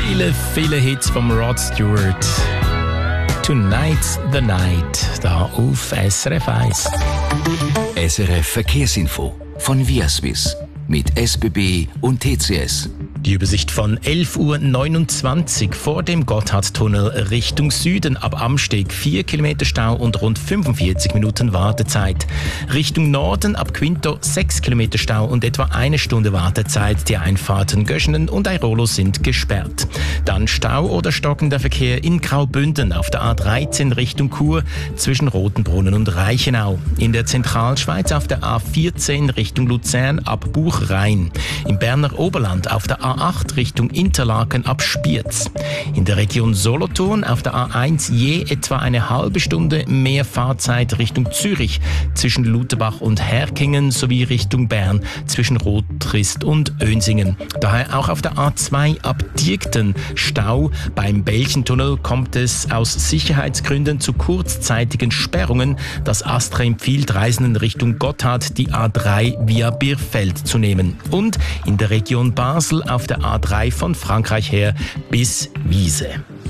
Viele Hits vom Rod Stewart. Tonight's the Night, da auf SRF 1. SRF Verkehrsinfo von Viaswiss mit SBB und TCS. Die Übersicht von 11.29 Uhr vor dem Gotthardtunnel Richtung Süden ab Amsteg 4 Kilometer Stau und rund 45 Minuten Wartezeit. Richtung Norden ab Quinto 6 Kilometer Stau und etwa 1 Stunde Wartezeit. Die Einfahrten Göschenen und Airolo sind gesperrt. Dann Stau oder stockender Verkehr in Graubünden auf der A13 Richtung Chur zwischen Rotenbrunnen und Reichenau. In der Zentralschweiz auf der A14 Richtung Luzern ab Buchrhein. Im Berner Oberland auf der A8 Richtung Interlaken ab Spiez. In der Region Solothurn auf der A1 je etwa eine halbe Stunde mehr Fahrzeit Richtung Zürich zwischen Lutherbach und Herkingen sowie Richtung Bern zwischen Rottrist und Önsingen. Daher auch auf der A2 ab Diegten Stau. Beim Belchentunnel kommt es aus Sicherheitsgründen zu kurzzeitigen Sperrungen. Das Astra empfiehlt Reisenden Richtung Gotthard die A3 via Birfeld zu nehmen. Und in der Region Basel auf der A3 von Frankreich her bis Wiese.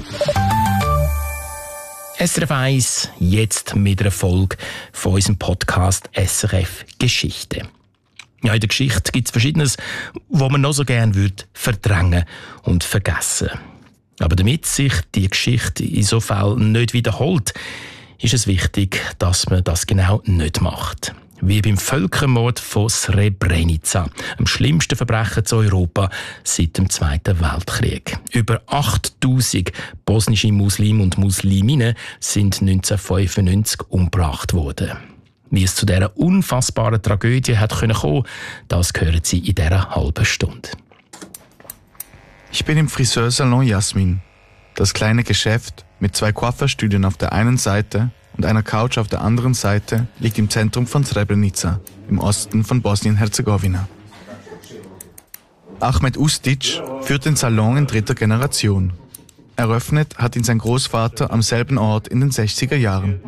SRF 1, jetzt mit einer Folge von unserem Podcast SRF Geschichte. Ja, in der Geschichte gibt es Verschiedenes, was man noch so gerne würde verdrängen und vergessen. Aber damit sich die Geschichte in so Fällen nicht wiederholt, ist es wichtig, dass man das genau nicht macht. Wie beim Völkermord von Srebrenica, dem schlimmsten Verbrechen zu Europa seit dem Zweiten Weltkrieg. Über 8000 bosnische Muslime und Musliminnen sind 1995 umgebracht worden. Wie es zu dieser unfassbaren Tragödie hat kommen, das hören Sie in dieser halben Stunde. Ich bin im Friseursalon Jasmin. Das kleine Geschäft mit 2 Coiffeurstühlen auf der einen Seite und einer Couch auf der anderen Seite liegt im Zentrum von Srebrenica, im Osten von Bosnien-Herzegowina. Ahmed Ustic führt den Salon in 3. Generation. Eröffnet hat ihn sein Großvater am selben Ort in den 60er Jahren.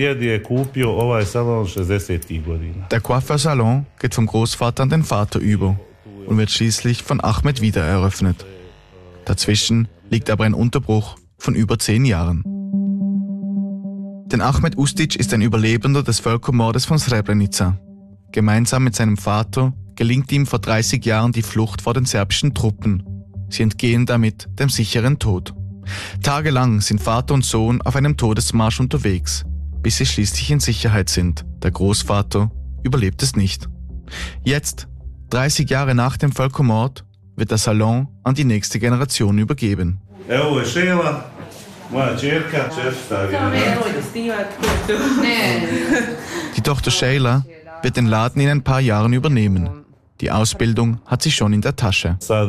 Der Coiffeursalon geht vom Großvater an den Vater über und wird schließlich von Ahmed wieder eröffnet. Dazwischen liegt aber ein Unterbruch von über 10 Jahren. Denn Ahmed Ustic ist ein Überlebender des Völkermordes von Srebrenica. Gemeinsam mit seinem Vater gelingt ihm vor 30 Jahren die Flucht vor den serbischen Truppen. Sie entgehen damit dem sicheren Tod. Tagelang sind Vater und Sohn auf einem Todesmarsch unterwegs, bis sie schließlich in Sicherheit sind. Der Großvater überlebt es nicht. Jetzt, 30 Jahre nach dem Völkermord, wird der Salon an die nächste Generation übergeben. Die Tochter Sheila wird den Laden in ein paar Jahren übernehmen. Die Ausbildung hat sie schon in der Tasche. Er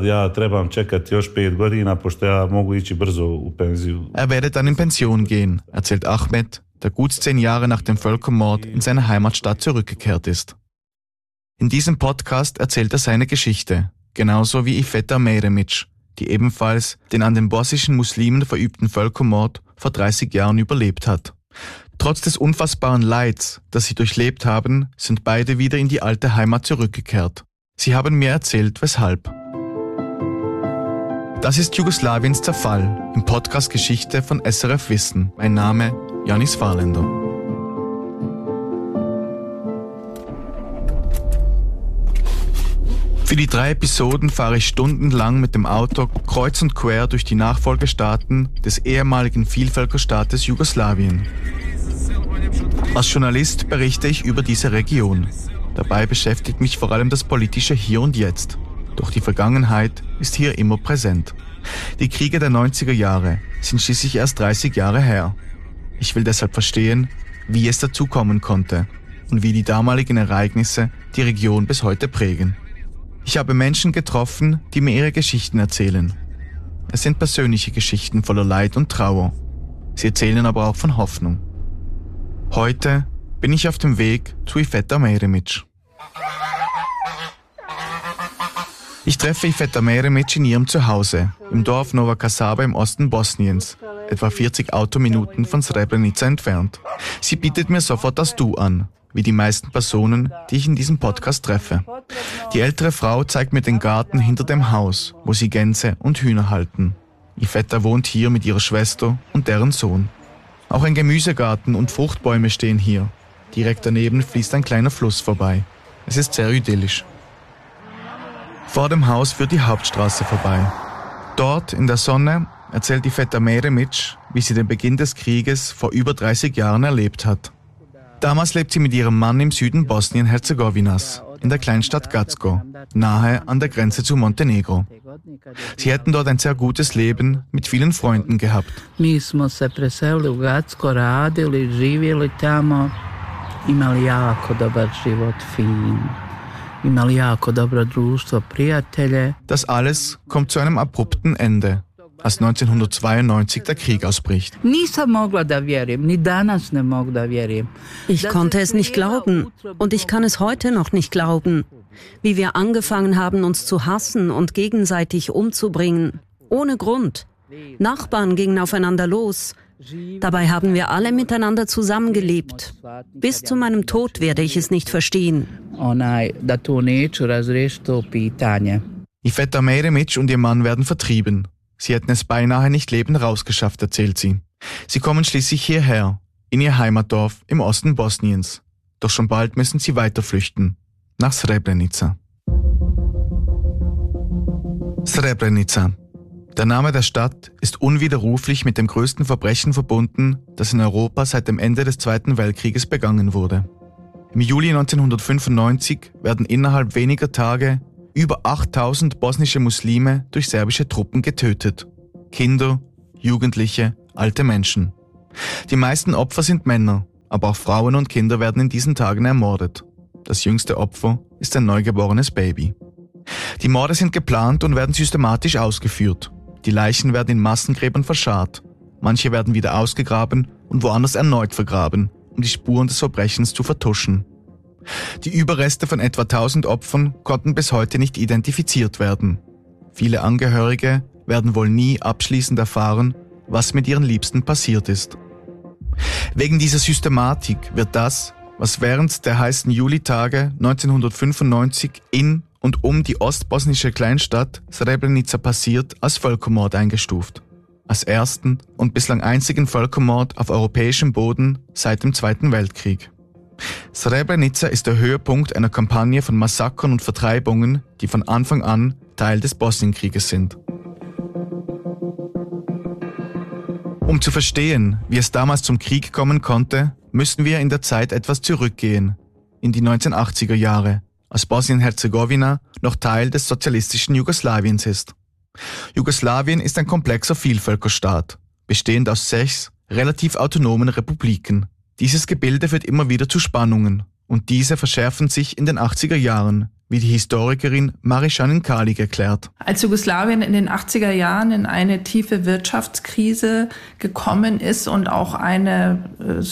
werde dann in Pension gehen, erzählt Ahmed, der gut 10 Jahre nach dem Völkermord in seine Heimatstadt zurückgekehrt ist. In diesem Podcast erzählt er seine Geschichte, genauso wie Ifeta Meremic, die ebenfalls den an den bosnischen Muslimen verübten Völkermord vor 30 Jahren überlebt hat. Trotz des unfassbaren Leids, das sie durchlebt haben, sind beide wieder in die alte Heimat zurückgekehrt. Sie haben mir erzählt, weshalb. Das ist Jugoslawiens Zerfall im Podcast Geschichte von SRF Wissen. Mein Name Janis Fahrländer. Für die 3 Episoden fahre ich stundenlang mit dem Auto kreuz und quer durch die Nachfolgestaaten des ehemaligen Vielvölkerstaates Jugoslawien. Als Journalist berichte ich über diese Region. Dabei beschäftigt mich vor allem das politische Hier und Jetzt. Doch die Vergangenheit ist hier immer präsent. Die Kriege der 90er Jahre sind schließlich erst 30 Jahre her. Ich will deshalb verstehen, wie es dazu kommen konnte und wie die damaligen Ereignisse die Region bis heute prägen. Ich habe Menschen getroffen, die mir ihre Geschichten erzählen. Es sind persönliche Geschichten voller Leid und Trauer. Sie erzählen aber auch von Hoffnung. Heute bin ich auf dem Weg zu Ifeta Meremic. Ich treffe Ifeta Meremic in ihrem Zuhause, im Dorf Nova Kasaba im Osten Bosniens, etwa 40 Autominuten von Srebrenica entfernt. Sie bietet mir sofort das Du an, wie die meisten Personen, die ich in diesem Podcast treffe. Die ältere Frau zeigt mir den Garten hinter dem Haus, wo sie Gänse und Hühner halten. Ihr Vetter wohnt hier mit ihrer Schwester und deren Sohn. Auch ein Gemüsegarten und Fruchtbäume stehen hier. Direkt daneben fließt ein kleiner Fluss vorbei. Es ist sehr idyllisch. Vor dem Haus führt die Hauptstraße vorbei. Dort, in der Sonne, erzählt die Vetter Meremic, wie sie den Beginn des Krieges vor über 30 Jahren erlebt hat. Damals lebt sie mit ihrem Mann im Süden Bosnien-Herzegowinas, in der Kleinstadt Gacko, nahe an der Grenze zu Montenegro. Sie hätten dort ein sehr gutes Leben mit vielen Freunden gehabt. Mi smo se preselili u Gacko, radili, živjeli tamo, imali jako dobar život, fin. Imali jako dobro društvo, prijatelje. Das alles kommt zu einem abrupten Ende, als 1992 der Krieg ausbricht. Ich konnte es nicht glauben und ich kann es heute noch nicht glauben, wie wir angefangen haben, uns zu hassen und gegenseitig umzubringen, ohne Grund. Nachbarn gingen aufeinander los. Dabei haben wir alle miteinander zusammengelebt. Bis zu meinem Tod werde ich es nicht verstehen. Iveta Meremic und ihr Mann werden vertrieben. Sie hätten es beinahe nicht lebend rausgeschafft, erzählt sie. Sie kommen schließlich hierher, in ihr Heimatdorf im Osten Bosniens. Doch schon bald müssen sie weiter flüchten, nach Srebrenica. Srebrenica. Der Name der Stadt ist unwiderruflich mit dem größten Verbrechen verbunden, das in Europa seit dem Ende des Zweiten Weltkrieges begangen wurde. Im Juli 1995 werden innerhalb weniger Tage über 8000 bosnische Muslime durch serbische Truppen getötet. Kinder, Jugendliche, alte Menschen. Die meisten Opfer sind Männer, aber auch Frauen und Kinder werden in diesen Tagen ermordet. Das jüngste Opfer ist ein neugeborenes Baby. Die Morde sind geplant und werden systematisch ausgeführt. Die Leichen werden in Massengräbern verscharrt. Manche werden wieder ausgegraben und woanders erneut vergraben, um die Spuren des Verbrechens zu vertuschen. Die Überreste von etwa 1000 Opfern konnten bis heute nicht identifiziert werden. Viele Angehörige werden wohl nie abschließend erfahren, was mit ihren Liebsten passiert ist. Wegen dieser Systematik wird das, was während der heißen Julitage 1995 in und um die ostbosnische Kleinstadt Srebrenica passiert, als Völkermord eingestuft. Als ersten und bislang einzigen Völkermord auf europäischem Boden seit dem Zweiten Weltkrieg. Srebrenica ist der Höhepunkt einer Kampagne von Massakern und Vertreibungen, die von Anfang an Teil des Bosnienkrieges sind. Um zu verstehen, wie es damals zum Krieg kommen konnte, müssen wir in der Zeit etwas zurückgehen, in die 1980er Jahre, als Bosnien-Herzegowina noch Teil des sozialistischen Jugoslawiens ist. Jugoslawien ist ein komplexer Vielvölkerstaat, bestehend aus 6 relativ autonomen Republiken. Dieses Gebilde führt immer wieder zu Spannungen und diese verschärfen sich in den 80er Jahren, wie die Historikerin Marišanin Kalić erklärt. Als Jugoslawien in den 80er Jahren in eine tiefe Wirtschaftskrise gekommen ist und auch eine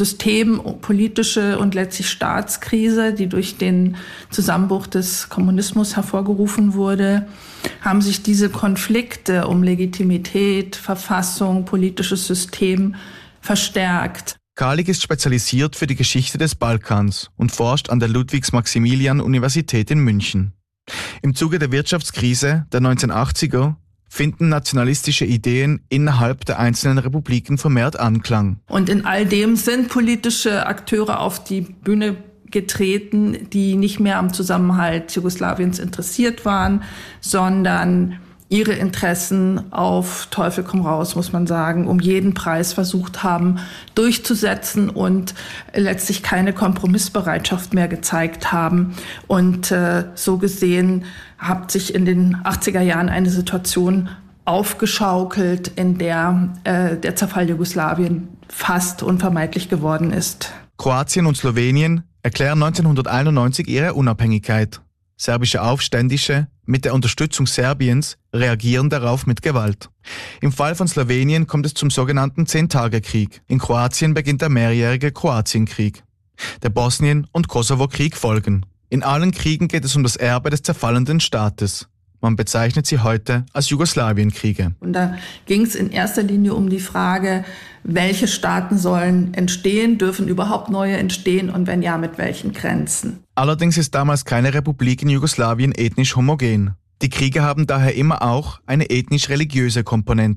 systempolitische und letztlich Staatskrise, die durch den Zusammenbruch des Kommunismus hervorgerufen wurde, haben sich diese Konflikte um Legitimität, Verfassung, politisches System verstärkt. Kalić ist spezialisiert für die Geschichte des Balkans und forscht an der Ludwigs-Maximilian-Universität in München. Im Zuge der Wirtschaftskrise der 1980er finden nationalistische Ideen innerhalb der einzelnen Republiken vermehrt Anklang. Und in all dem sind politische Akteure auf die Bühne getreten, die nicht mehr am Zusammenhalt Jugoslawiens interessiert waren, sondern ihre Interessen auf Teufel komm raus, muss man sagen, um jeden Preis versucht haben durchzusetzen und letztlich keine Kompromissbereitschaft mehr gezeigt haben. Und so gesehen hat sich in den 80er Jahren eine Situation aufgeschaukelt, in der der Zerfall Jugoslawien fast unvermeidlich geworden ist. Kroatien und Slowenien erklären 1991 ihre Unabhängigkeit. Serbische Aufständische mit der Unterstützung Serbiens reagieren darauf mit Gewalt. Im Fall von Slowenien kommt es zum sogenannten 10-Tage-Krieg. In Kroatien beginnt der mehrjährige Kroatienkrieg. Der Bosnien- und Kosovo-Krieg folgen. In allen Kriegen geht es um das Erbe des zerfallenden Staates. Man bezeichnet sie heute als Jugoslawienkriege. Und da ging es in erster Linie um die Frage, welche Staaten sollen entstehen, dürfen überhaupt neue entstehen und wenn ja, mit welchen Grenzen. Allerdings ist damals keine Republik in Jugoslawien ethnisch homogen. Die Kriege haben daher immer auch eine ethnisch-religiöse Komponente,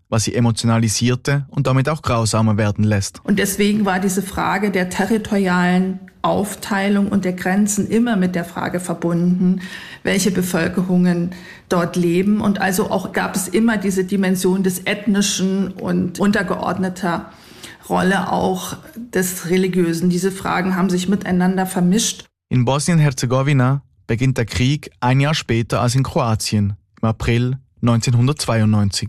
was sie emotionalisierte und damit auch grausamer werden lässt. Und deswegen war diese Frage der territorialen Aufteilung und der Grenzen immer mit der Frage verbunden, welche Bevölkerungen dort leben. Und also auch gab es immer diese Dimension des ethnischen und untergeordneter Rolle auch des Religiösen. Diese Fragen haben sich miteinander vermischt. In Bosnien-Herzegowina beginnt der Krieg ein Jahr später als in Kroatien, im April 1992.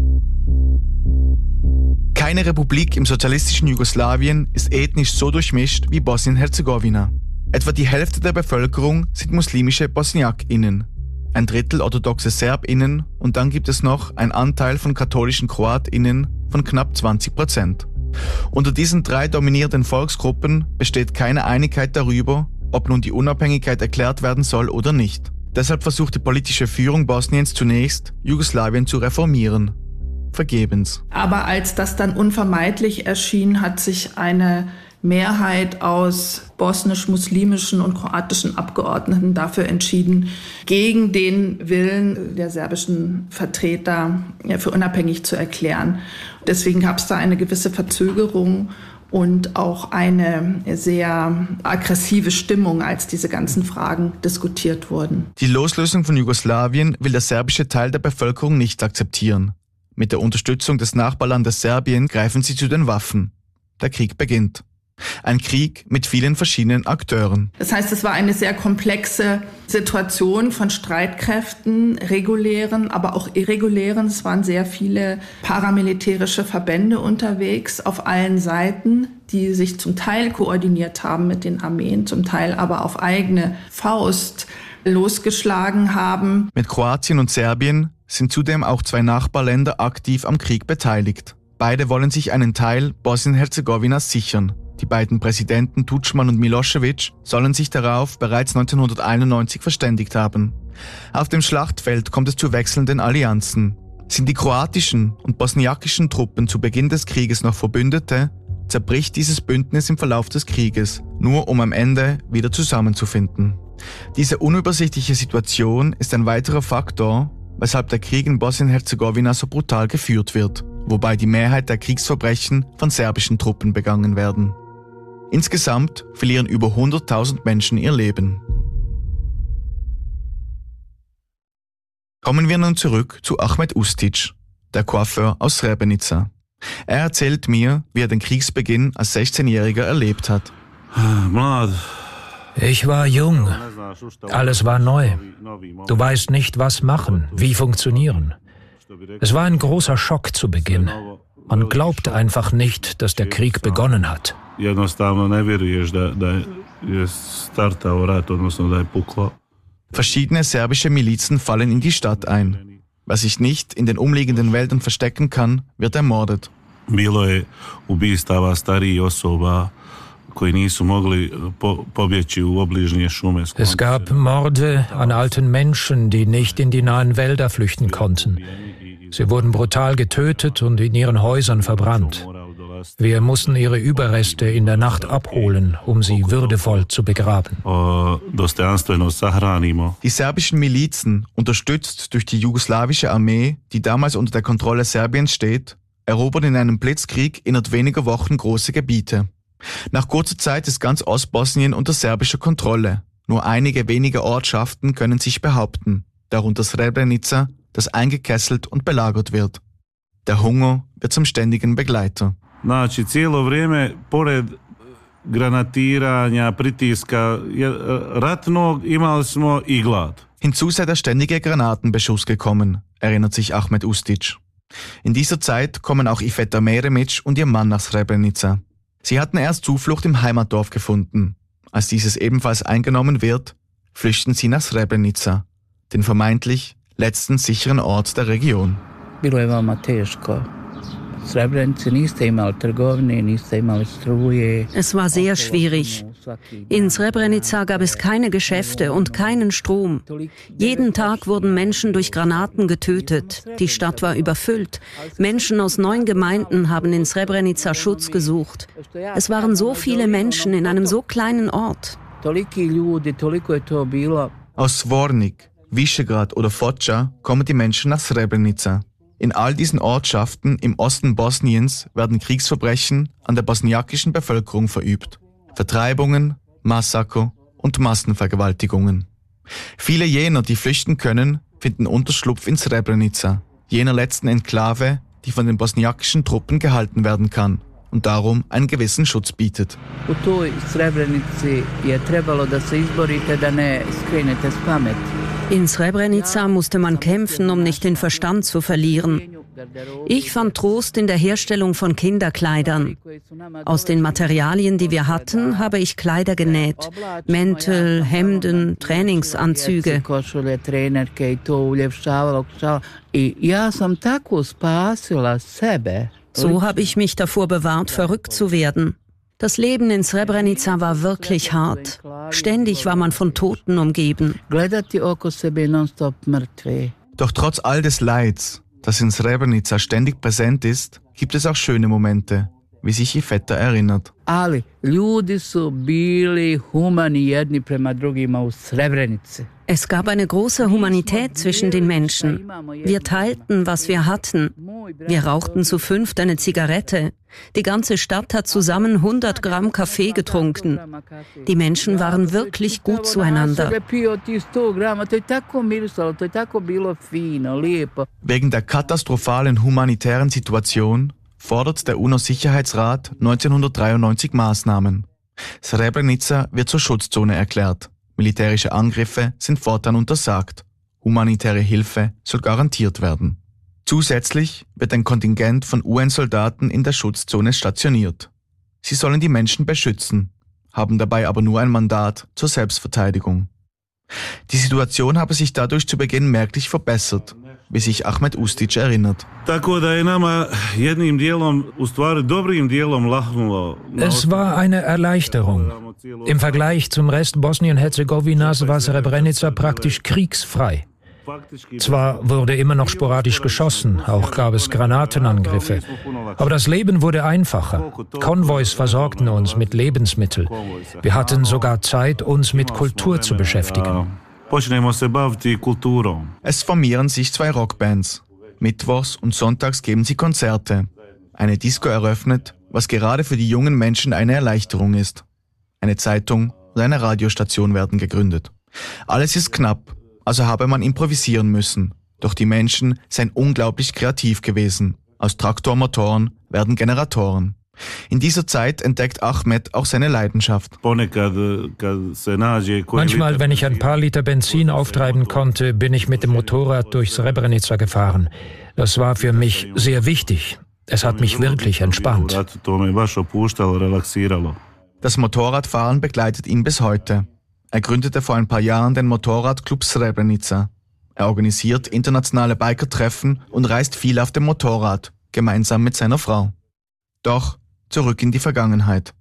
Keine Republik im sozialistischen Jugoslawien ist ethnisch so durchmischt wie Bosnien-Herzegowina. Etwa die Hälfte der Bevölkerung sind muslimische BosniakInnen, ein Drittel orthodoxe SerbInnen und dann gibt es noch einen Anteil von katholischen KroatInnen von knapp 20%. Unter diesen 3 dominierenden Volksgruppen besteht keine Einigkeit darüber, ob nun die Unabhängigkeit erklärt werden soll oder nicht. Deshalb versucht die politische Führung Bosniens zunächst, Jugoslawien zu reformieren. Vergebens. Aber als das dann unvermeidlich erschien, hat sich eine Mehrheit aus bosnisch-muslimischen und kroatischen Abgeordneten dafür entschieden, gegen den Willen der serbischen Vertreter für unabhängig zu erklären. Deswegen gab es da eine gewisse Verzögerung und auch eine sehr aggressive Stimmung, als diese ganzen Fragen diskutiert wurden. Die Loslösung von Jugoslawien will der serbische Teil der Bevölkerung nicht akzeptieren. Mit der Unterstützung des Nachbarlandes Serbien greifen sie zu den Waffen. Der Krieg beginnt. Ein Krieg mit vielen verschiedenen Akteuren. Das heißt, es war eine sehr komplexe Situation von Streitkräften, regulären, aber auch irregulären. Es waren sehr viele paramilitärische Verbände unterwegs auf allen Seiten, die sich zum Teil koordiniert haben mit den Armeen, zum Teil aber auf eigene Faust losgeschlagen haben. Mit Kroatien und Serbien sind zudem auch 2 Nachbarländer aktiv am Krieg beteiligt. Beide wollen sich einen Teil Bosnien-Herzegowinas sichern. Die beiden Präsidenten Tudjman und Milošević sollen sich darauf bereits 1991 verständigt haben. Auf dem Schlachtfeld kommt es zu wechselnden Allianzen. Sind die kroatischen und bosniakischen Truppen zu Beginn des Krieges noch Verbündete, zerbricht dieses Bündnis im Verlauf des Krieges, nur um am Ende wieder zusammenzufinden. Diese unübersichtliche Situation ist ein weiterer Faktor, weshalb der Krieg in Bosnien-Herzegowina so brutal geführt wird, wobei die Mehrheit der Kriegsverbrechen von serbischen Truppen begangen werden. Insgesamt verlieren über 100.000 Menschen ihr Leben. Kommen wir nun zurück zu Ahmet Ustic, der Coiffeur aus Srebrenica. Er erzählt mir, wie er den Kriegsbeginn als 16-Jähriger erlebt hat. Ich war jung. Alles war neu. Du weißt nicht, was machen, wie funktionieren. Es war ein großer Schock zu Beginn. Man glaubt einfach nicht, dass der Krieg begonnen hat. Verschiedene serbische Milizen fallen in die Stadt ein. Wer sich nicht in den umliegenden Wäldern verstecken kann, wird ermordet. Es gab Morde an alten Menschen, die nicht in die nahen Wälder flüchten konnten. Sie wurden brutal getötet und in ihren Häusern verbrannt. Wir mussten ihre Überreste in der Nacht abholen, um sie würdevoll zu begraben. Die serbischen Milizen, unterstützt durch die jugoslawische Armee, die damals unter der Kontrolle Serbiens steht, erobern in einem Blitzkrieg innerhalb weniger Wochen große Gebiete. Nach kurzer Zeit ist ganz Ostbosnien unter serbischer Kontrolle. Nur einige wenige Ortschaften können sich behaupten, darunter Srebrenica, das eingekesselt und belagert wird. Der Hunger wird zum ständigen Begleiter. Cijelo vrijeme, pored granatiranja, pritiska ratnog, imali smo i glad. Hinzu sei der ständige Granatenbeschuss gekommen, erinnert sich Ahmet Ustic. In dieser Zeit kommen auch Iveta Meremic und ihr Mann nach Srebrenica. Sie hatten erst Zuflucht im Heimatdorf gefunden. Als dieses ebenfalls eingenommen wird, flüchten sie nach Srebrenica, den vermeintlich letzten sicheren Ort der Region. Bilo je veoma teško. Srebrenici niste imali trgovine, niste imali struje. Es war sehr schwierig. In Srebrenica gab es keine Geschäfte und keinen Strom. Jeden Tag wurden Menschen durch Granaten getötet. Die Stadt war überfüllt. Menschen aus 9 Gemeinden haben in Srebrenica Schutz gesucht. Es waren so viele Menschen in einem so kleinen Ort. Aus Zvornik, Visegrad oder Foča kommen die Menschen nach Srebrenica. In all diesen Ortschaften im Osten Bosniens werden Kriegsverbrechen an der bosniakischen Bevölkerung verübt. Vertreibungen, Massaker und Massenvergewaltigungen. Viele jener, die flüchten können, finden Unterschlupf in Srebrenica, jener letzten Enklave, die von den bosniakischen Truppen gehalten werden kann und darum einen gewissen Schutz bietet. In Srebrenica musste man kämpfen, um nicht den Verstand zu verlieren. Ich fand Trost in der Herstellung von Kinderkleidern. Aus den Materialien, die wir hatten, habe ich Kleider genäht. Mäntel, Hemden, Trainingsanzüge. So habe ich mich davor bewahrt, verrückt zu werden. Das Leben in Srebrenica war wirklich hart. Ständig war man von Toten umgeben. Doch trotz all des Leids, das in Srebrenica ständig präsent ist, gibt es auch schöne Momente, wie sich Iveta erinnert. Es gab eine große Humanität zwischen den Menschen. Wir teilten, was wir hatten. Wir rauchten zu 5 eine Zigarette. Die ganze Stadt hat zusammen 100 Gramm Kaffee getrunken. Die Menschen waren wirklich gut zueinander. Wegen der katastrophalen humanitären Situation fordert der UNO-Sicherheitsrat 1993 Maßnahmen. Srebrenica wird zur Schutzzone erklärt. Militärische Angriffe sind fortan untersagt. Humanitäre Hilfe soll garantiert werden. Zusätzlich wird ein Kontingent von UN-Soldaten in der Schutzzone stationiert. Sie sollen die Menschen beschützen, haben dabei aber nur ein Mandat zur Selbstverteidigung. Die Situation habe sich dadurch zu Beginn merklich verbessert, wie sich Ahmed Ustic erinnert. Es war eine Erleichterung. Im Vergleich zum Rest Bosnien-Herzegowinas war Srebrenica praktisch kriegsfrei. Zwar wurde immer noch sporadisch geschossen, auch gab es Granatenangriffe, aber das Leben wurde einfacher. Konvois versorgten uns mit Lebensmitteln. Wir hatten sogar Zeit, uns mit Kultur zu beschäftigen. Es formieren sich 2 Rockbands. Mittwochs und sonntags geben sie Konzerte. Eine Disco eröffnet, was gerade für die jungen Menschen eine Erleichterung ist. Eine Zeitung und eine Radiostation werden gegründet. Alles ist knapp, also habe man improvisieren müssen. Doch die Menschen seien unglaublich kreativ gewesen. Aus Traktormotoren werden Generatoren. In dieser Zeit entdeckt Ahmed auch seine Leidenschaft. Manchmal, wenn ich ein paar Liter Benzin auftreiben konnte, bin ich mit dem Motorrad durch Srebrenica gefahren. Das war für mich sehr wichtig. Es hat mich wirklich entspannt. Das Motorradfahren begleitet ihn bis heute. Er gründete vor ein paar Jahren den Motorradclub Srebrenica. Er organisiert internationale Bikertreffen und reist viel auf dem Motorrad, gemeinsam mit seiner Frau. Doch zurück in die Vergangenheit.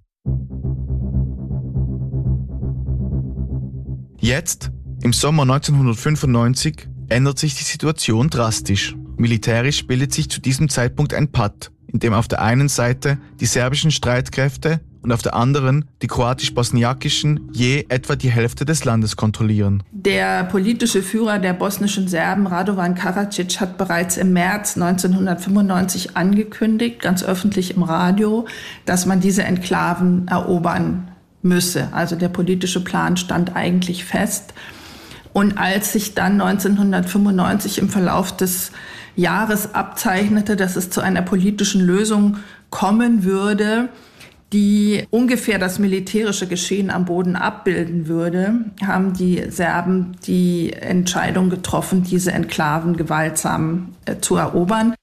Jetzt, im Sommer 1995, ändert sich die Situation drastisch. Militärisch bildet sich zu diesem Zeitpunkt ein Patt, in dem auf der einen Seite die serbischen Streitkräfte und auf der anderen die kroatisch-bosniakischen je etwa die Hälfte des Landes kontrollieren. Der politische Führer der bosnischen Serben, Radovan Karadzic, hat bereits im März 1995 angekündigt, ganz öffentlich im Radio, dass man diese Enklaven erobern müsse. Also der politische Plan stand eigentlich fest. Und als sich dann 1995 im Verlauf des Jahres abzeichnete, dass es zu einer politischen Lösung kommen würde, die ungefähr das militärische Geschehen am Boden abbilden würde, haben die Serben die Entscheidung getroffen, diese Enklaven gewaltsam zu erobern.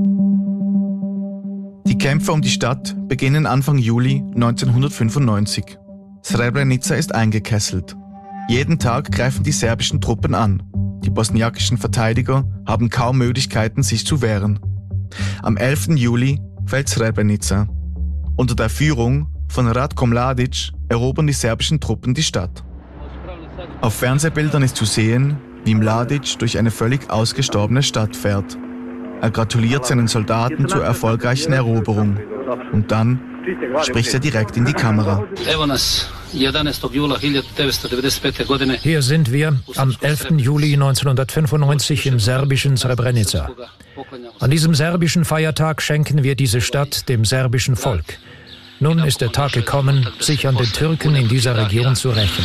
Die Kämpfe um die Stadt beginnen Anfang Juli 1995. Srebrenica ist eingekesselt. Jeden Tag greifen die serbischen Truppen an. Die bosniakischen Verteidiger haben kaum Möglichkeiten, sich zu wehren. Am 11. Juli fällt Srebrenica. Unter der Führung von Ratko Mladic erobern die serbischen Truppen die Stadt. Auf Fernsehbildern ist zu sehen, wie Mladic durch eine völlig ausgestorbene Stadt fährt. Er gratuliert seinen Soldaten zur erfolgreichen Eroberung. Und dann spricht er direkt in die Kamera. Hier sind wir am 11. Juli 1995 im serbischen Srebrenica. An diesem serbischen Feiertag schenken wir diese Stadt dem serbischen Volk. Nun ist der Tag gekommen, sich an den Türken in dieser Region zu rächen.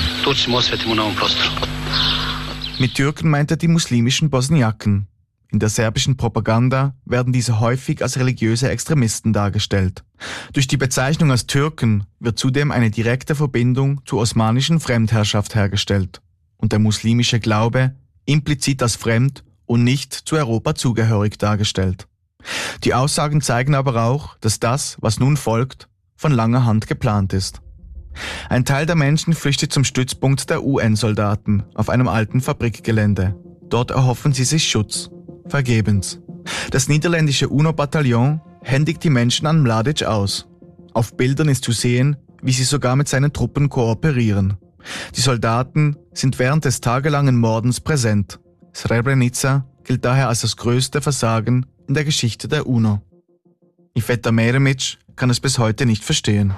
Mit Türken meint er die muslimischen Bosniaken. In der serbischen Propaganda werden diese häufig als religiöse Extremisten dargestellt. Durch die Bezeichnung als Türken wird zudem eine direkte Verbindung zur osmanischen Fremdherrschaft hergestellt und der muslimische Glaube implizit als fremd und nicht zu Europa zugehörig dargestellt. Die Aussagen zeigen aber auch, dass das, was nun folgt, von langer Hand geplant ist. Ein Teil der Menschen flüchtet zum Stützpunkt der UN-Soldaten auf einem alten Fabrikgelände. Dort erhoffen sie sich Schutz. Vergebens. Das niederländische UNO-Bataillon händigt die Menschen an Mladic aus. Auf Bildern ist zu sehen, wie sie sogar mit seinen Truppen kooperieren. Die Soldaten sind während des tagelangen Mordens präsent. Srebrenica gilt daher als das größte Versagen in der Geschichte der UNO. Iveta Meremic kann es bis heute nicht verstehen.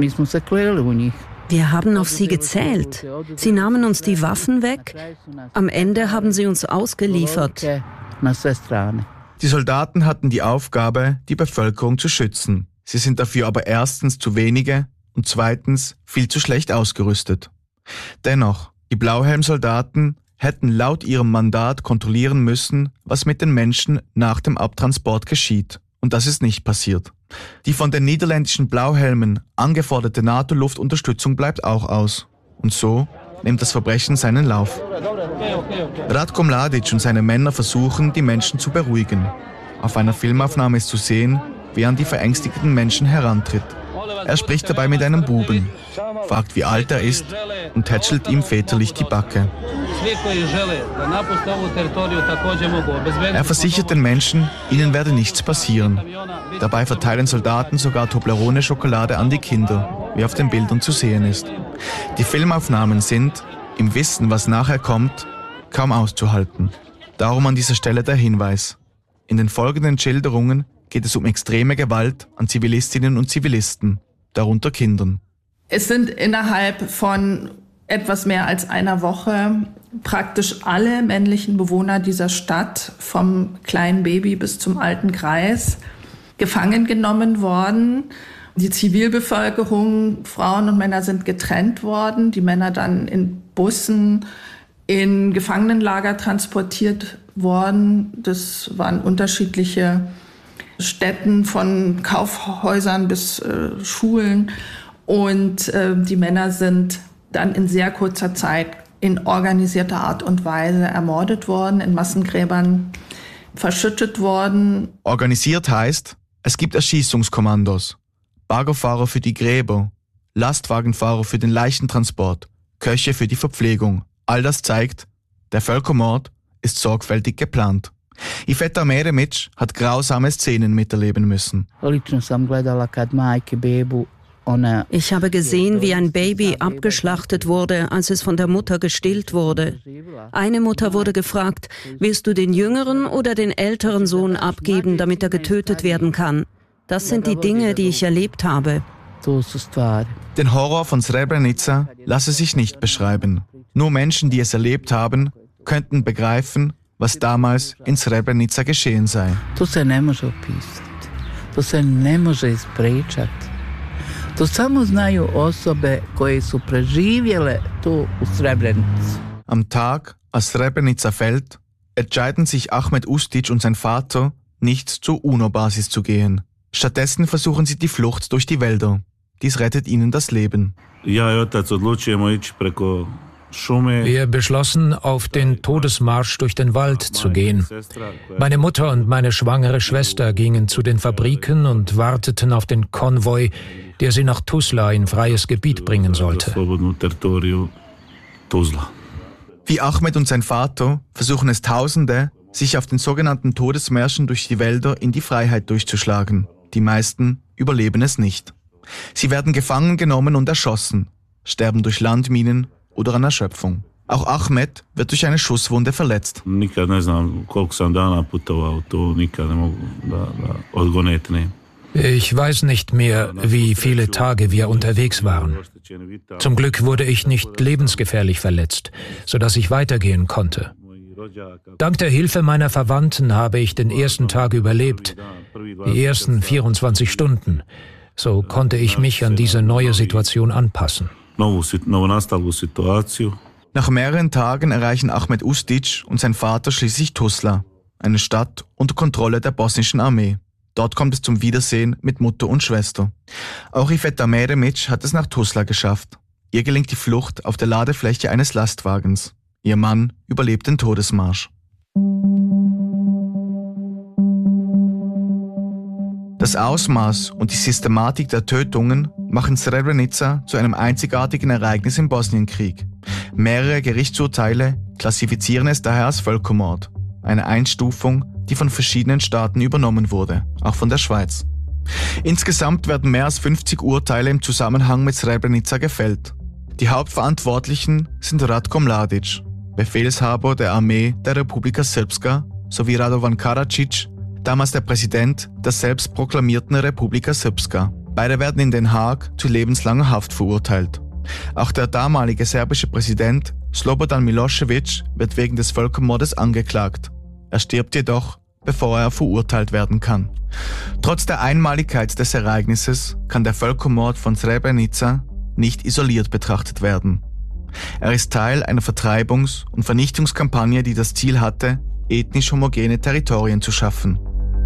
Wir haben auf sie gezählt. Sie nahmen uns die Waffen weg. Am Ende haben sie uns ausgeliefert. Die Soldaten hatten die Aufgabe, die Bevölkerung zu schützen. Sie sind dafür aber erstens zu wenige und zweitens viel zu schlecht ausgerüstet. Dennoch, die Blauhelmsoldaten hätten laut ihrem Mandat kontrollieren müssen, was mit den Menschen nach dem Abtransport geschieht. Und das ist nicht passiert. Die von den niederländischen Blauhelmen angeforderte NATO-Luftunterstützung bleibt auch aus. Und so nimmt das Verbrechen seinen Lauf. Ratko Mladic und seine Männer versuchen, die Menschen zu beruhigen. Auf einer Filmaufnahme ist zu sehen, wie er an die verängstigten Menschen herantritt. Er spricht dabei mit einem Buben, fragt, wie alt er ist und tätschelt ihm väterlich die Backe. Er versichert den Menschen, ihnen werde nichts passieren. Dabei verteilen Soldaten sogar Toblerone-Schokolade an die Kinder, wie auf den Bildern zu sehen ist. Die Filmaufnahmen sind, im Wissen, was nachher kommt, kaum auszuhalten. Darum an dieser Stelle der Hinweis. In den folgenden Schilderungen geht es um extreme Gewalt an Zivilistinnen und Zivilisten, darunter Kindern. Es sind innerhalb von etwas mehr als einer Woche praktisch alle männlichen Bewohner dieser Stadt, vom kleinen Baby bis zum alten Greis, gefangen genommen worden. Die Zivilbevölkerung, Frauen und Männer sind getrennt worden. Die Männer dann in Bussen in Gefangenenlager transportiert worden. Das waren unterschiedliche Städten, von Kaufhäusern bis Schulen. Und die Männer sind dann in sehr kurzer Zeit in organisierter Art und Weise ermordet worden, in Massengräbern verschüttet worden. Organisiert heißt, es gibt Erschießungskommandos, Baggerfahrer für die Gräber, Lastwagenfahrer für den Leichentransport, Köche für die Verpflegung. All das zeigt, der Völkermord ist sorgfältig geplant. Iveta Meremic hat grausame Szenen miterleben müssen. Ich habe gesehen, wie ein Baby abgeschlachtet wurde, als es von der Mutter gestillt wurde. Eine Mutter wurde gefragt, willst du den jüngeren oder den älteren Sohn abgeben, damit er getötet werden kann? Das sind die Dinge, die ich erlebt habe. Den Horror von Srebrenica lasse sich nicht beschreiben. Nur Menschen, die es erlebt haben, könnten begreifen, was damals in Srebrenica geschehen sei. To samo znaju osobe koje su preživjele tu u Srebrenici. Am Tag, als Srebrenica fällt, entscheiden sich Ahmed Ustic und sein Vater, nicht zur UNO-Basis zu gehen. Stattdessen versuchen sie die Flucht durch die Wälder. Dies rettet ihnen das Leben. Wir beschlossen, auf den Todesmarsch durch den Wald zu gehen. Meine Mutter und meine schwangere Schwester gingen zu den Fabriken und warteten auf den Konvoi, der sie nach Tuzla in freies Gebiet bringen sollte. Wie Ahmed und sein Vater versuchen es Tausende, sich auf den sogenannten Todesmärschen durch die Wälder in die Freiheit durchzuschlagen. Die meisten überleben es nicht. Sie werden gefangen genommen und erschossen, sterben durch Landminen oder an Erschöpfung. Auch Ahmed wird durch eine Schusswunde verletzt. Ich weiß nicht mehr, wie viele Tage wir unterwegs waren. Zum Glück wurde ich nicht lebensgefährlich verletzt, sodass ich weitergehen konnte. Dank der Hilfe meiner Verwandten habe ich den ersten Tag überlebt, die ersten 24 Stunden. So konnte ich mich an diese neue Situation anpassen. Nach mehreren Tagen erreichen Ahmed Ustic und sein Vater schließlich Tuzla, eine Stadt unter Kontrolle der bosnischen Armee. Dort kommt es zum Wiedersehen mit Mutter und Schwester. Auch Ifeta Meremic hat es nach Tuzla geschafft. Ihr gelingt die Flucht auf der Ladefläche eines Lastwagens. Ihr Mann überlebt den Todesmarsch. Das Ausmaß und die Systematik der Tötungen machen Srebrenica zu einem einzigartigen Ereignis im Bosnienkrieg. Mehrere Gerichtsurteile klassifizieren es daher als Völkermord. Eine Einstufung, die von verschiedenen Staaten übernommen wurde, auch von der Schweiz. Insgesamt werden mehr als 50 Urteile im Zusammenhang mit Srebrenica gefällt. Die Hauptverantwortlichen sind Ratko Mladic, Befehlshaber der Armee der Republika Srpska, sowie Radovan Karadzic, damals der Präsident der selbstproklamierten Republika Srpska. Beide werden in Den Haag zu lebenslanger Haft verurteilt. Auch der damalige serbische Präsident Slobodan Milošević wird wegen des Völkermordes angeklagt. Er stirbt jedoch, bevor er verurteilt werden kann. Trotz der Einmaligkeit des Ereignisses kann der Völkermord von Srebrenica nicht isoliert betrachtet werden. Er ist Teil einer Vertreibungs- und Vernichtungskampagne, die das Ziel hatte, ethnisch homogene Territorien zu schaffen.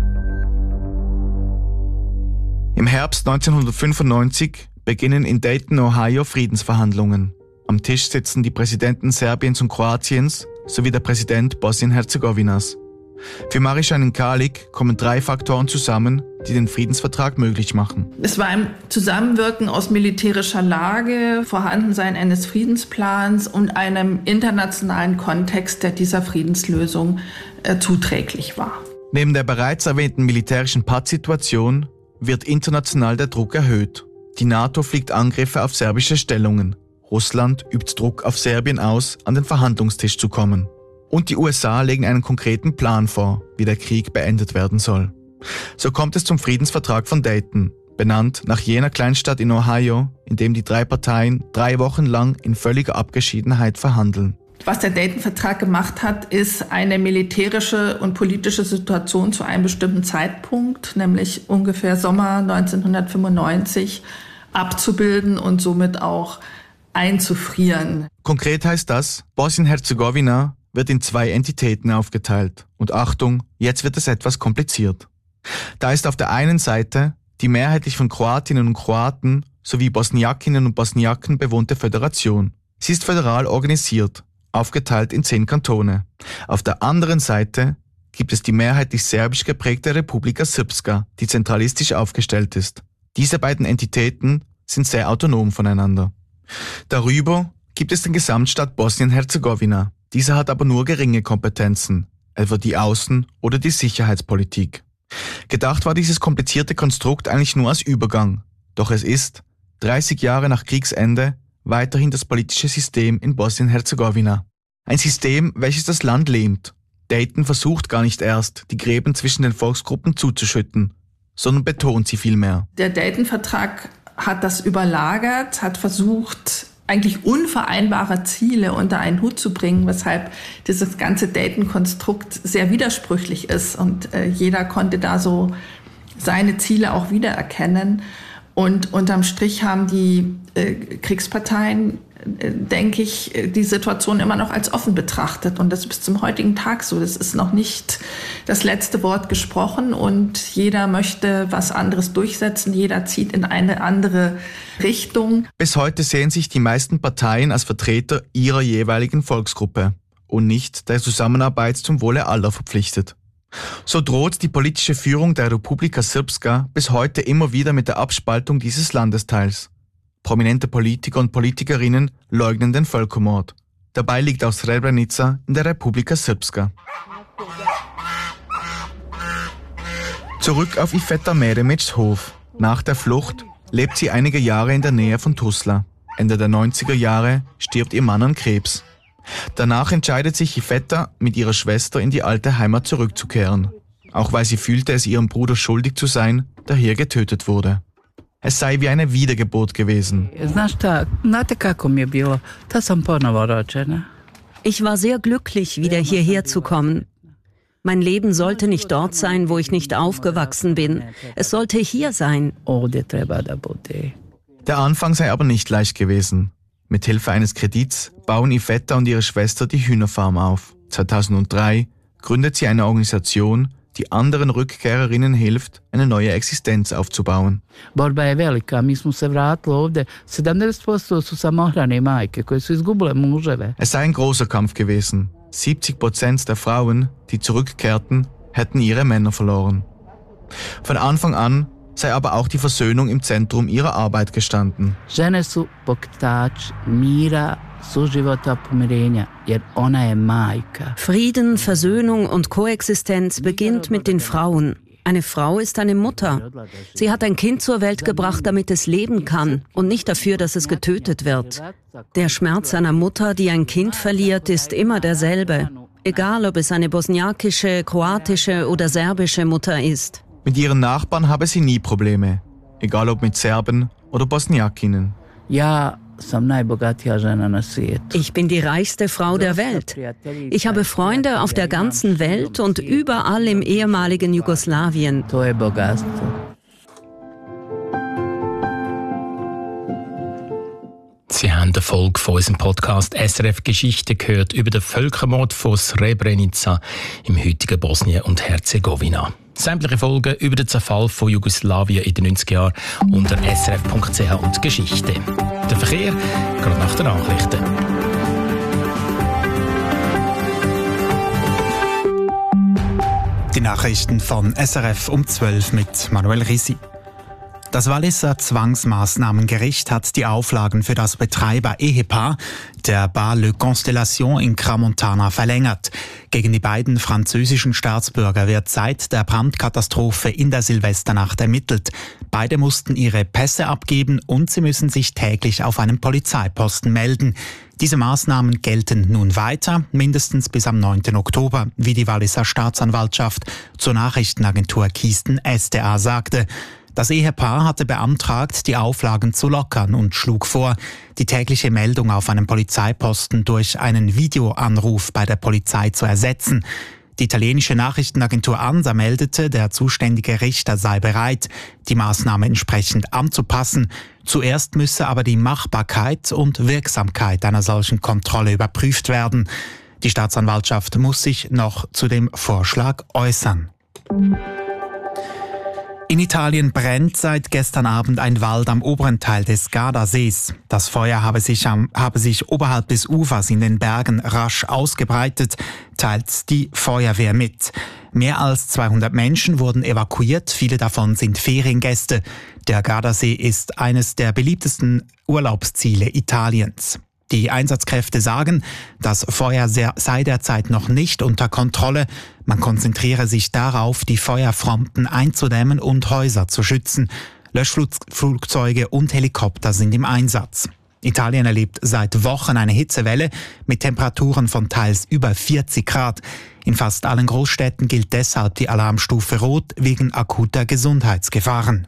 Im Herbst 1995 beginnen in Dayton, Ohio, Friedensverhandlungen. Am Tisch sitzen die Präsidenten Serbiens und Kroatiens sowie der Präsident Bosnien-Herzegowinas. Für Marijan Kalic kommen 3 Faktoren zusammen, die den Friedensvertrag möglich machen. Es war ein Zusammenwirken aus militärischer Lage, Vorhandensein eines Friedensplans und einem internationalen Kontext, der dieser Friedenslösung zuträglich war. Neben der bereits erwähnten militärischen Pattsituation wird international der Druck erhöht. Die NATO fliegt Angriffe auf serbische Stellungen. Russland übt Druck auf Serbien aus, an den Verhandlungstisch zu kommen. Und die USA legen einen konkreten Plan vor, wie der Krieg beendet werden soll. So kommt es zum Friedensvertrag von Dayton, benannt nach jener Kleinstadt in Ohio, in dem die 3 Parteien 3 Wochen lang in völliger Abgeschiedenheit verhandeln. Was der Dayton-Vertrag gemacht hat, ist eine militärische und politische Situation zu einem bestimmten Zeitpunkt, nämlich ungefähr Sommer 1995, abzubilden und somit auch einzufrieren. Konkret heißt das, Bosnien-Herzegowina wird in 2 Entitäten aufgeteilt. Und Achtung, jetzt wird es etwas kompliziert. Da ist auf der einen Seite die mehrheitlich von Kroatinnen und Kroaten sowie Bosniakinnen und Bosniaken bewohnte Föderation. Sie ist föderal organisiert, aufgeteilt in 10 Kantone. Auf der anderen Seite gibt es die mehrheitlich serbisch geprägte Republika Srpska, die zentralistisch aufgestellt ist. Diese beiden Entitäten sind sehr autonom voneinander. Darüber gibt es den Gesamtstaat Bosnien-Herzegowina. Dieser hat aber nur geringe Kompetenzen, etwa die Außen- oder die Sicherheitspolitik. Gedacht war dieses komplizierte Konstrukt eigentlich nur als Übergang. Doch es ist, 30 Jahre nach Kriegsende, weiterhin das politische System in Bosnien-Herzegowina. Ein System, welches das Land lähmt. Dayton versucht gar nicht erst, die Gräben zwischen den Volksgruppen zuzuschütten, sondern betont sie vielmehr. Der Dayton-Vertrag hat das überlagert, hat versucht, eigentlich unvereinbare Ziele unter einen Hut zu bringen, weshalb dieses ganze Dayton-Konstrukt sehr widersprüchlich ist. Und jeder konnte da so seine Ziele auch wiedererkennen. Und unterm Strich haben die Kriegsparteien, denke ich, die Situation immer noch als offen betrachtet. Und das ist bis zum heutigen Tag so. Das ist noch nicht das letzte Wort gesprochen und jeder möchte was anderes durchsetzen. Jeder zieht in eine andere Richtung. Bis heute sehen sich die meisten Parteien als Vertreter ihrer jeweiligen Volksgruppe und nicht der Zusammenarbeit zum Wohle aller verpflichtet. So droht die politische Führung der Republika Srpska bis heute immer wieder mit der Abspaltung dieses Landesteils. Prominente Politiker und Politikerinnen leugnen den Völkermord. Dabei liegt auch Srebrenica in der Republika Srpska. Zurück auf Ifeta Meremics Hof. Nach der Flucht lebt sie einige Jahre in der Nähe von Tuzla. Ende der 90er Jahre stirbt ihr Mann an Krebs. Danach entscheidet sich Ifeta, mit ihrer Schwester in die alte Heimat zurückzukehren. auch weil sie fühlte, es ihrem Bruder schuldig zu sein, der hier getötet wurde. Es sei wie eine Wiedergeburt gewesen. Ich war sehr glücklich, wieder hierher zu kommen. Mein Leben sollte nicht dort sein, wo ich nicht aufgewachsen bin. Es sollte hier sein. Der Anfang sei aber nicht leicht gewesen. Mit Hilfe eines Kredits bauen Iveta und ihre Schwester die Hühnerfarm auf. 2003 gründet sie eine Organisation, die anderen Rückkehrerinnen hilft, eine neue Existenz aufzubauen. Es sei ein großer Kampf gewesen. 70% der Frauen, die zurückkehrten, hätten ihre Männer verloren. Von Anfang an sei aber auch die Versöhnung im Zentrum ihrer Arbeit gestanden. Frieden, Versöhnung und Koexistenz beginnt mit den Frauen. Eine Frau ist eine Mutter. Sie hat ein Kind zur Welt gebracht, damit es leben kann und nicht dafür, dass es getötet wird. Der Schmerz einer Mutter, die ein Kind verliert, ist immer derselbe. Egal, ob es eine bosniakische, kroatische oder serbische Mutter ist. Mit ihren Nachbarn habe sie nie Probleme, egal ob mit Serben oder Bosniakinnen. Ich bin die reichste Frau der Welt. Ich habe Freunde auf der ganzen Welt und überall im ehemaligen Jugoslawien. Sie haben eine Folge von unserem Podcast SRF Geschichte gehört über den Völkermord von Srebrenica im heutigen Bosnien und Herzegowina. Sämtliche Folgen über den Zerfall von Jugoslawien in den 90er Jahren unter srf.ch und Geschichte. Der Verkehr gerade nach den Nachrichten. Die Nachrichten von SRF um 12 mit Manuel Risi. Das Walliser Zwangsmaßnahmengericht hat die Auflagen für das Betreiber-Ehepaar der Bar Le Constellation in Crans-Montana verlängert. Gegen die beiden französischen Staatsbürger wird seit der Brandkatastrophe in der Silvesternacht ermittelt. Beide mussten ihre Pässe abgeben und sie müssen sich täglich auf einem Polizeiposten melden. Diese Maßnahmen gelten nun weiter, mindestens bis am 9. Oktober, wie die Walliser Staatsanwaltschaft zur Nachrichtenagentur Kisten SDA sagte. Das Ehepaar hatte beantragt, die Auflagen zu lockern und schlug vor, die tägliche Meldung auf einem Polizeiposten durch einen Videoanruf bei der Polizei zu ersetzen. Die italienische Nachrichtenagentur ANSA meldete, der zuständige Richter sei bereit, die Maßnahme entsprechend anzupassen. Zuerst müsse aber die Machbarkeit und Wirksamkeit einer solchen Kontrolle überprüft werden. Die Staatsanwaltschaft muss sich noch zu dem Vorschlag äußern. In Italien brennt seit gestern Abend ein Wald am oberen Teil des Gardasees. Das Feuer habe sich oberhalb des Ufers in den Bergen rasch ausgebreitet, teilt die Feuerwehr mit. Mehr als 200 Menschen wurden evakuiert, viele davon sind Feriengäste. Der Gardasee ist eines der beliebtesten Urlaubsziele Italiens. Die Einsatzkräfte sagen, das Feuer sei derzeit noch nicht unter Kontrolle. Man konzentriere sich darauf, die Feuerfronten einzudämmen und Häuser zu schützen. Löschflugzeuge und Helikopter sind im Einsatz. Italien erlebt seit Wochen eine Hitzewelle mit Temperaturen von teils über 40 Grad. In fast allen Großstädten gilt deshalb die Alarmstufe Rot wegen akuter Gesundheitsgefahren.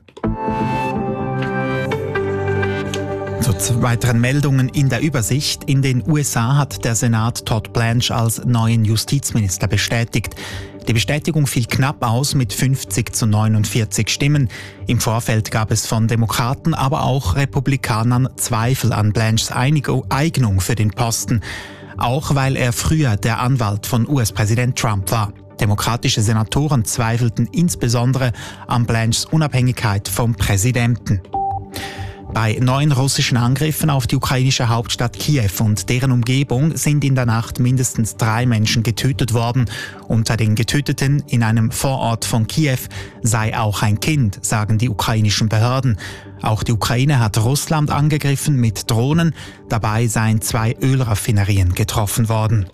Zu weiteren Meldungen in der Übersicht. In den USA hat der Senat Todd Blanche als neuen Justizminister bestätigt. Die Bestätigung fiel knapp aus mit 50-49 Stimmen. Im Vorfeld gab es von Demokraten, aber auch Republikanern Zweifel an Blanches Eignung für den Posten. Auch weil er früher der Anwalt von US-Präsident Trump war. Demokratische Senatoren zweifelten insbesondere an Blanches Unabhängigkeit vom Präsidenten. Bei neuen russischen Angriffen auf die ukrainische Hauptstadt Kiew und deren Umgebung sind in der Nacht mindestens 3 Menschen getötet worden. Unter den Getöteten in einem Vorort von Kiew sei auch ein Kind, sagen die ukrainischen Behörden. Auch die Ukraine hat Russland angegriffen mit Drohnen. Dabei seien 2 Ölraffinerien getroffen worden.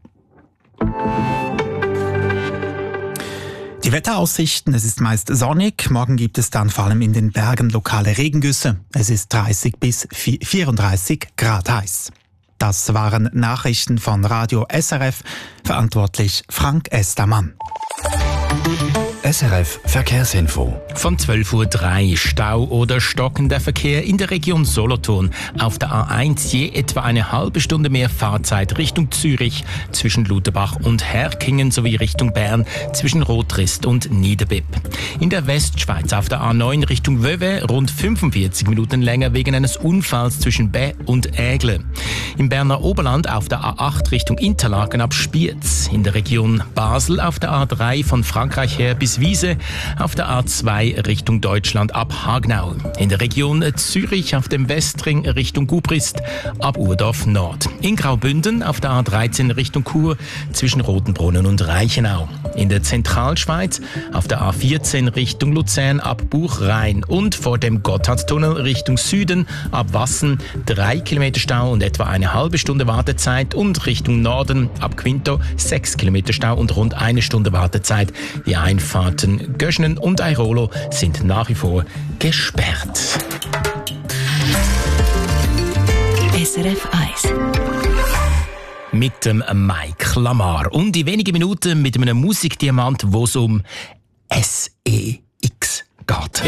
Die Wetteraussichten, es ist meist sonnig, morgen gibt es dann vor allem in den Bergen lokale Regengüsse. Es ist 30 bis 34 Grad heiß. Das waren Nachrichten von Radio SRF, verantwortlich Frank Estermann. SRF Verkehrsinfo. Von 12.03 Uhr Stau oder stockender Verkehr in der Region Solothurn. Auf der A1 je etwa eine halbe Stunde mehr Fahrzeit Richtung Zürich zwischen Lutherbach und Herkingen sowie Richtung Bern zwischen Rotrist und Niederbipp. In der Westschweiz auf der A9 Richtung Vevey rund 45 Minuten länger wegen eines Unfalls zwischen Bä und Ägle. Im Berner Oberland auf der A8 Richtung Interlaken ab Spiez. In der Region Basel auf der A3 von Frankreich her bis Wiese. Auf der A2 Richtung Deutschland ab Hagnau. In der Region Zürich auf dem Westring Richtung Gubrist ab Urdorf Nord. In Graubünden auf der A13 Richtung Chur zwischen Rotenbrunnen und Reichenau. In der Zentralschweiz auf der A14 Richtung Luzern ab Buchrhein und vor dem Gotthardtunnel Richtung Süden ab Wassen 3 Kilometer Stau und etwa eine halbe Stunde Wartezeit und Richtung Norden ab Quinto 6 Kilometer Stau und rund eine Stunde Wartezeit. Die Einfahrten Göschnen und Airolo sind nach wie vor gesperrt. SRF 1 mit dem Mike Lamar und in wenigen Minuten mit einem Musikdiamant, wo es um SEX geht.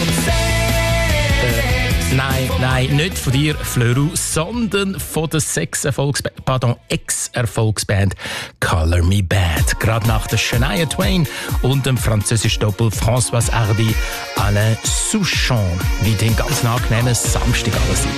Nein, nicht von dir, Fleur, sondern von der Ex-Erfolgsband Color Me Bad. Gerade nach der Shania Twain und dem französischen Doppel François Hardy, Alain Souchon. Wie den ganz angenehmen Samstag alles.